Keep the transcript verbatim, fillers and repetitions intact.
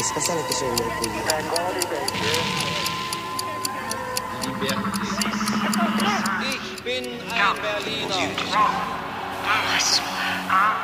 Spessare che sono molto io. Ich bin ein Berliner.